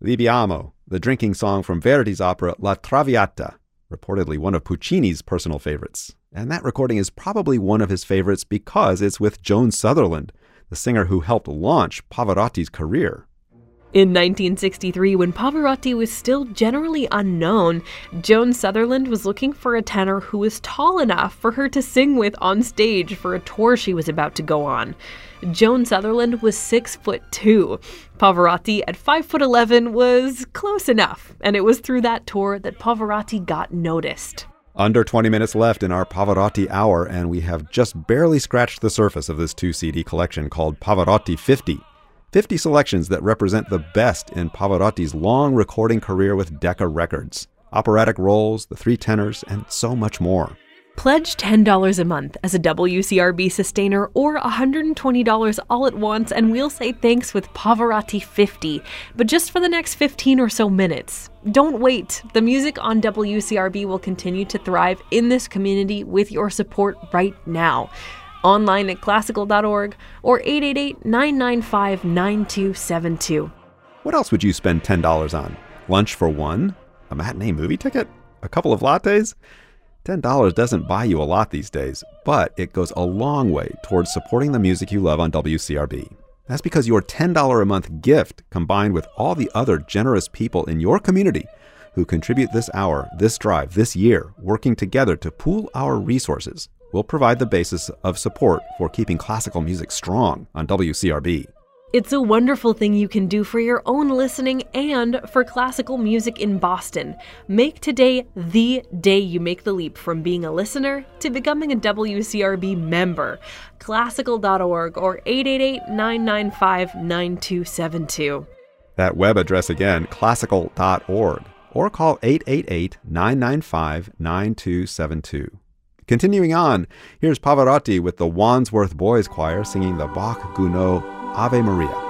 Libiamo, the drinking song from Verdi's opera La Traviata, reportedly one of Puccini's personal favorites. And that recording is probably one of his favorites because it's with Joan Sutherland, the singer who helped launch Pavarotti's career. In 1963, when Pavarotti was still generally unknown, Joan Sutherland was looking for a tenor who was tall enough for her to sing with on stage for a tour she was about to go on. Joan Sutherland was 6'2". Pavarotti at 5'11" was close enough, and it was through that tour that Pavarotti got noticed. Under 20 minutes left in our Pavarotti hour, and we have just barely scratched the surface of this 2-CD collection called Pavarotti 50. 50 selections that represent the best in Pavarotti's long recording career with Decca Records, operatic roles, the three tenors, and so much more. Pledge $10 a month as a WCRB sustainer or $120 all at once, and we'll say thanks with Pavarotti 50, but just for the next 15 or so minutes. Don't wait. The music on WCRB will continue to thrive in this community with your support right now. Online at classical.org or 888-995-9272. What else would you spend $10 on? Lunch for one? A matinee movie ticket? A couple of lattes? $10 doesn't buy you a lot these days, but it goes a long way towards supporting the music you love on WCRB. That's because your $10 a month gift, combined with all the other generous people in your community who contribute this hour, this drive, this year, working together to pool our resources, will provide the basis of support for keeping classical music strong on WCRB. It's a wonderful thing you can do for your own listening and for classical music in Boston. Make today the day you make the leap from being a listener to becoming a WCRB member. Classical.org or 888-995-9272. That web address again, classical.org, or call 888-995-9272. Continuing on, here's Pavarotti with the Wandsworth Boys Choir singing the Bach-Gounod Ave Maria.